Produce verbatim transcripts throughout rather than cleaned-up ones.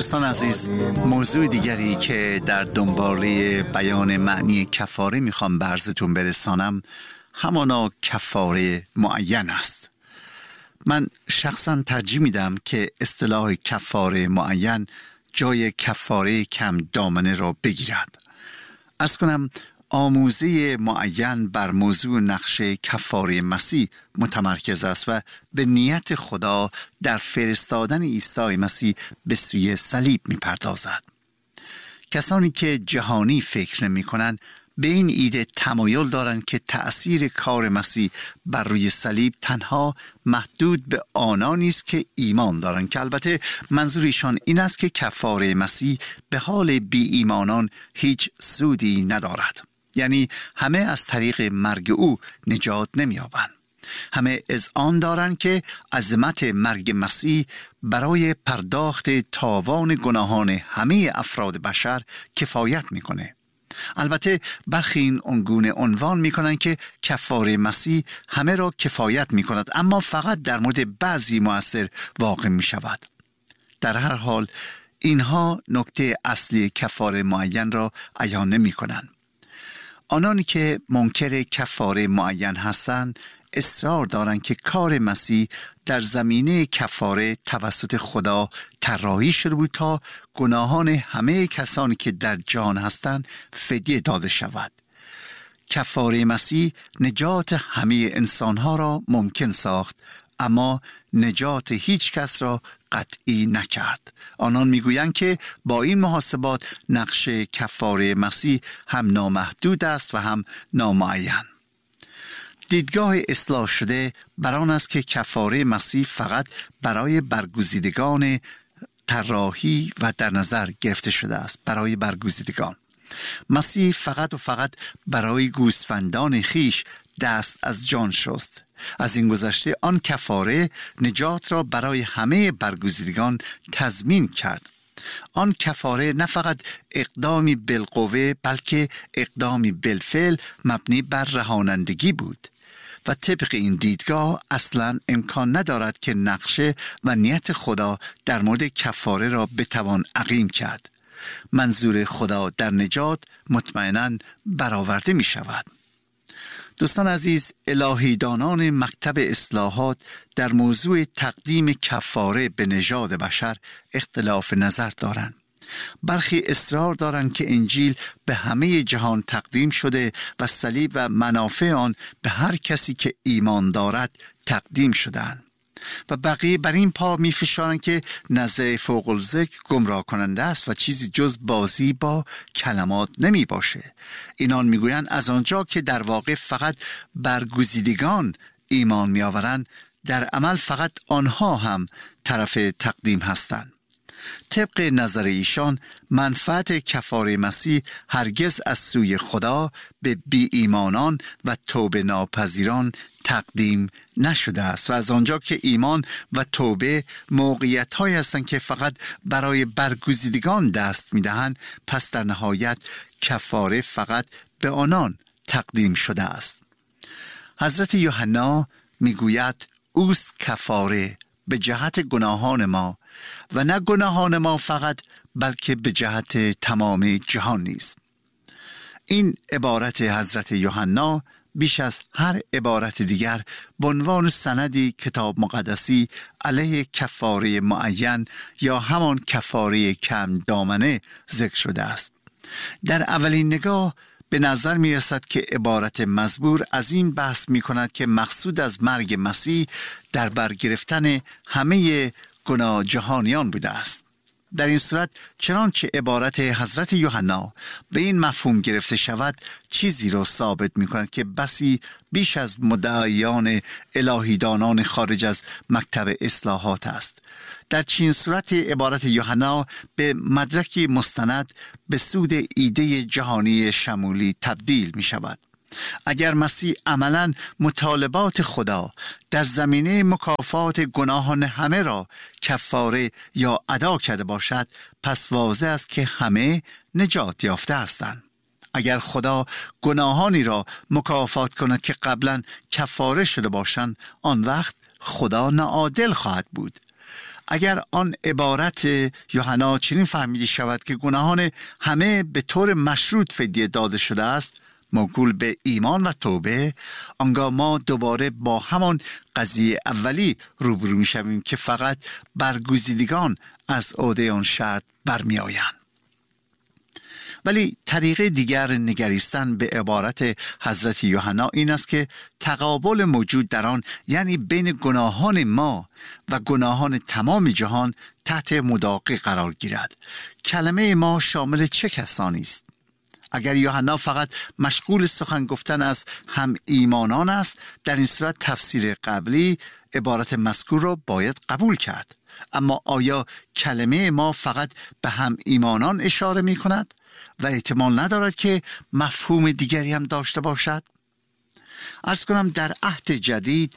دوستان عزیز، موضوع دیگری که در دنباله بیان معنی کفاره میخوام به عرضتون برسانم همانا کفاره معین است. من شخصا ترجیح میدم که اصطلاح کفاره معین جای کفاره کم دامنه را بگیرد. عرض کنم آموزه معین بر موضوع نقشه کفاره مسیح متمرکز است و به نیت خدا در فرستادن عیسی مسیح به سوی صلیب می پردازد. کسانی که جهانی فکر نمی کنند به این ایده تمایل دارند که تأثیر کار مسیح بر روی صلیب تنها محدود به آنانی است که ایمان دارند، که البته منظور ایشان این است که کفاره مسیح به حال بی ایمانان هیچ سودی ندارد. یعنی همه از طریق مرگ او نجات نمی‌یابند. همه اذعان دارند که عظمت مرگ مسیح برای پرداخت تاوان گناهان همه افراد بشر کفایت می‌کنه. البته برخی این عنگونه عنوان می‌کنند که کفاره مسیح همه را کفایت می‌کند، اما فقط در مورد بعضی مؤثر واقع می‌شود. در هر حال اینها نکته اصلی کفاره معین را عیان نمی‌کنند. آنانی که منکر کفاره معین هستند اصرار دارند که کار مسیح در زمینه کفاره توسط خدا طراحی شده بود تا گناهان همه کسانی که در جهان هستند فدیه داده شود. کفاره مسیح نجات همه انسانها را ممکن ساخت، اما نجات هیچ کس را قطعی نکرد. آنان میگویند که با این محاسبات نقش کفاره مسیح هم نامحدود است و هم نامعین. دیدگاه اصلاح شده بر آن است که کفاره مسیح فقط برای برگزیدگان طراحی و در نظر گرفته شده است. برای برگزیدگان مسیح فقط و فقط برای گوسفندان خیش دست از جان شست. از این گذشته آن کفاره نجات را برای همه برگزیدگان تضمین کرد. آن کفاره نه فقط اقدامی بالقوه بلکه اقدامی بالفعل مبنی بر رهانندگی بود و طبق این دیدگاه اصلا امکان ندارد که نقشه و نیت خدا در مورد کفاره را بتوان عقیم کرد. منظور خدا در نجات مطمئناً برآورده می شود. دوستان عزیز، الهیدانان مکتب اصلاحات در موضوع تقدیم کفاره به نژاد بشر اختلاف نظر دارند. برخی اصرار دارند که انجیل به همه جهان تقدیم شده و صلیب و منافع آن به هر کسی که ایمان دارد تقدیم شدند و بقیه بر این پا می فشارند که نظر فوق الذکر گمراه کننده است و چیزی جز بازی با کلمات نمی باشه. اینان می گویند از آنجا که در واقع فقط برگزیدگان ایمان می آورند، در عمل فقط آنها هم طرف تقدیم هستند. طبق نظر ایشان منفعت کفاره مسیح هرگز از سوی خدا به بی ایمانان و توبه ناپذیران تقدیم نشده است و از آنجا که ایمان و توبه موقعیت های هستند که فقط برای برگزیدگان دست می دهند، پس در نهایت کفاره فقط به آنان تقدیم شده است. حضرت یوحنا می گوید اوست کفاره به جهت گناهان ما و نه گناهان ما فقط بلکه به جهت تمام جهان نیست. این عبارت حضرت یوحنا بیش از هر عبارت دیگر به عنوان سندی کتاب مقدسی علیه کفاره معین یا همان کفاره کم دامنه ذکر شده است. در اولین نگاه به نظر می رسد که عبارت مزبور از این بحث می کند که مقصود از مرگ مسیح در بر گرفتن همه گناه جهانیان بوده است. در این صورت چنانچه عبارت حضرت یوحنا به این مفهوم گرفته شود چیزی را ثابت می کند که بسی بیش از مدعیان الهیدانان خارج از مکتب اصلاحات است. در چنین صورت عبارت یوحنا به مدرکی مستند به سود ایده جهانی شمولی تبدیل می شود. اگر مسیح عملاً مطالبات خدا در زمینه مکافات گناهان همه را کفاره یا ادا کرده باشد، پس واضح است که همه نجات یافته هستند. اگر خدا گناهانی را مکافات کند که قبلاً کفاره شده باشند، آن وقت خدا ناعادل خواهد بود. اگر آن عبارت یوحنا چنین فهمیده شود که گناهان همه به طور مشروط فدیه داده شده است، موکول به ایمان و توبه، آنگاه ما دوباره با همان قضیه اولی روبرو می شویم که فقط برگزیدگان از عهده آن شرط برمی آیند. ولی طریق دیگر نگریستن به عبارت حضرت یوحنا این است که تقابل موجود در آن، یعنی بین گناهان ما و گناهان تمام جهان، تحت مداقه قرار گیرد. کلمه ما شامل چه کسانی است؟ اگر یوحنا فقط مشغول سخن گفتن از هم ایمانان است، در این صورت تفسیر قبلی عبارت مذکور را باید قبول کرد. اما آیا کلمه ما فقط به هم ایمانان اشاره می کند و احتمال ندارد که مفهوم دیگری هم داشته باشد؟ عرض کنم در عهد جدید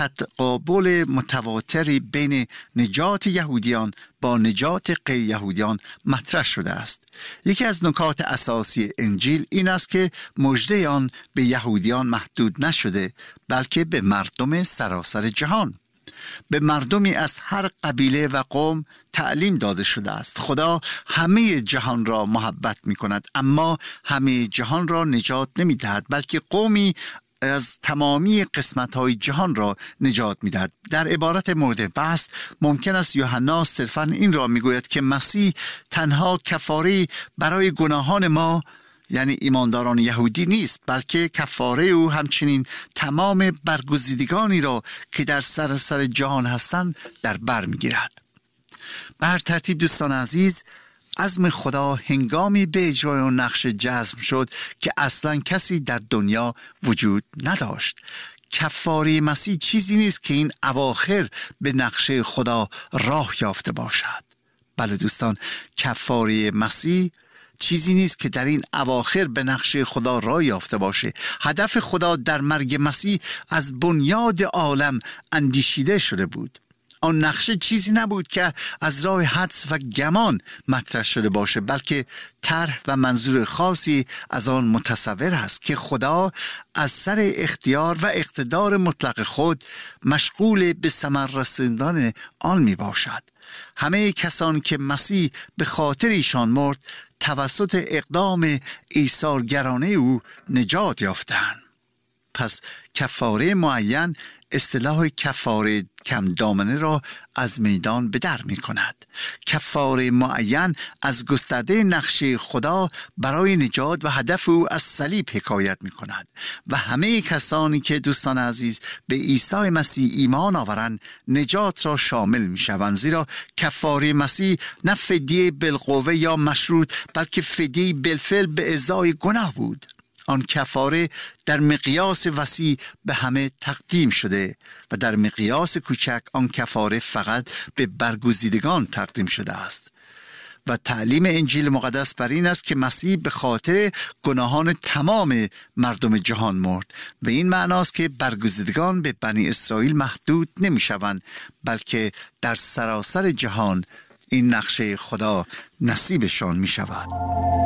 تقابل متواتری بین نجات یهودیان با نجات غیر یهودیان مطرح شده است. یکی از نکات اساسی انجیل این است که مژده آن به یهودیان محدود نشده، بلکه به مردم سراسر جهان، به مردمی از هر قبیله و قوم تعلیم داده شده است. خدا همه جهان را محبت می کند، اما همه جهان را نجات نمی دهد، بلکه قومی از تمامی قسمت‌های جهان را نجات می‌دهد. در عبارت مورد بحث ممکن است یوحنا صرفاً این را می‌گوید که مسیح تنها کفاره برای گناهان ما، یعنی ایمانداران یهودی، نیست، بلکه کفاره او همچنین تمام برگزیدگانی را که در سراسر جهان هستند در بر می‌گیرد. به هر ترتیب دوستان عزیز، عزم خدا هنگامی به اجرای آن نقشه جزم شد که اصلا کسی در دنیا وجود نداشت. کفاره مسیح چیزی نیست که این اواخر به نقشه خدا راه یافته باشد. بله دوستان، کفاره مسیح چیزی نیست که در این اواخر به نقشه خدا راه یافته باشه. هدف خدا در مرگ مسیح از بنیاد عالم اندیشیده شده بود. آن نقشه چیزی نبود که از راه حدس و گمان مطرح شده باشه، بلکه طرح و منظور خاصی از آن متصور است که خدا از سر اختیار و اقتدار مطلق خود مشغول به ثمر رساندن آن می باشد. همه کسانی که مسیح به خاطر ایشان مرد توسط اقدام ایثارگرانه او نجات یافتند. پس کفاره معین اصطلاح کفاره کم دامنه را از میدان به در می کند. کفاره معین از گسترده نقشه خدا برای نجات و هدف او از صلیب حکایت می کند و همه کسانی که دوستان عزیز به عیسی مسیح ایمان آورند نجات را شامل می شوند، زیرا کفاره مسیح نه فدیه بالقوه یا مشروط، بلکه فدیه بالفعل به ازای گناه بود. آن کفاره در مقیاس وسیع به همه تقدیم شده و در مقیاس کوچک آن کفاره فقط به برگزیدگان تقدیم شده است. و تعلیم انجیل مقدس بر این است که مسیح به خاطر گناهان تمام مردم جهان مرد و این معناست که برگزیدگان به بنی اسرائیل محدود نمی شوند، بلکه در سراسر جهان این نقشه خدا نصیبشان می شود.